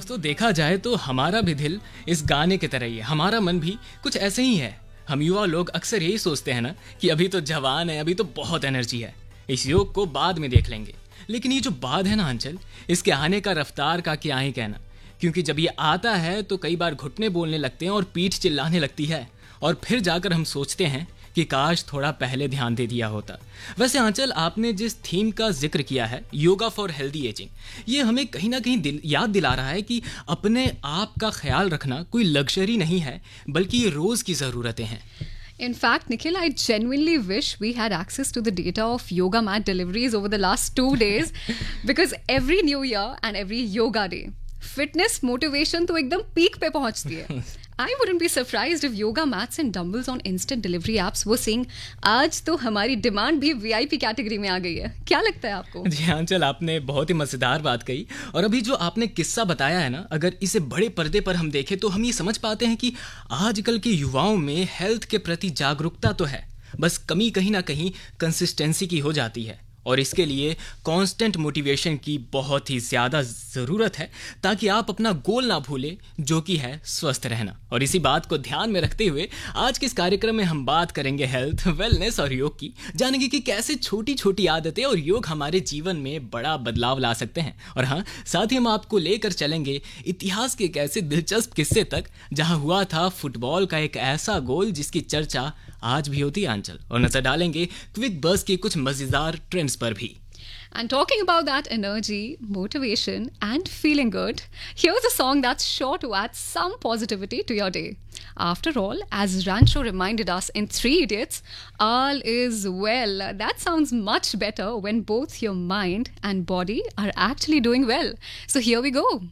दोस्तों देखा जाए तो हमारा भी दिल इस गाने की तरह ही है, हमारा मन भी कुछ ऐसे ही है। हम युवा लोग अक्सर यही सोचते हैं ना कि अभी तो जवान है, अभी तो बहुत एनर्जी है, इस योग को बाद में देख लेंगे। लेकिन ये जो बाद है ना अंचल, इसके आने का रफ्तार का क्या ही कहना। क्योंकि जब ये आता है तो कई बार घुटने बोलने लगते हैं और पीठ चिल्लाने लगती है, और फिर जाकर हम सोचते हैं कि काश थोड़ा पहले ध्यान दे दिया होता। वैसे आंचल, आपने जिस थीम का जिक्र किया है, योगा फॉर हेल्दी एजिंग, ये हमें कहीं ना कहीं याद दिला रहा है कि अपने आप का ख्याल रखना कोई लग्जरी नहीं है, बल्कि ये रोज की ज़रूरतें हैं। In fact, Nikhil, I genuinely wish we had access to the data of yoga mat deliveries over the last 2 days because every new year and every yoga day, fitness motivation तो एकदम peak पे पहुंचती है. I wouldn't be surprised if yoga mats and dumbbells on instant delivery apps were saying आज तो हमारी demand भी VIP category में आ गई है. क्या लगता है आपको? जी हाँ चल, आपने बहुत ही मजेदार बात कही। और अभी जो आपने किस्सा बताया है ना, अगर इसे बड़े पर्दे पर हम देखें तो हम ये समझ पाते हैं कि आजकल के युवाओं में हेल्थ के प्रति जागरूकता तो है, बस कमी कहीं ना कहीं कंसिस्टेंसी की हो जाती है। और इसके लिए कांस्टेंट मोटिवेशन की बहुत ही ज़्यादा ज़रूरत है, ताकि आप अपना गोल ना भूलें, जो कि है स्वस्थ रहना। और इसी बात को ध्यान में रखते हुए आज के इस कार्यक्रम में हम बात करेंगे हेल्थ, वेलनेस और योग की। जानेंगे कि कैसे छोटी छोटी आदतें और योग हमारे जीवन में बड़ा बदलाव ला सकते हैं। और हाँ, साथ ही हम आपको लेकर चलेंगे इतिहास के एक ऐसे दिलचस्प किस्से तक जहाँ हुआ था फुटबॉल का एक ऐसा गोल जिसकी चर्चा आज भी होती है आंचल। और नजर डालेंगे क्विक बस के कुछ मजेदार ट्रेंड्स पर भी। And talking about that energy, motivation, and feeling good, here's a song that's sure to add some positivity to your day. After all, as Rancho reminded us in Three Idiots, all is well. That sounds much better when both your mind and body are actually doing well. So here we go.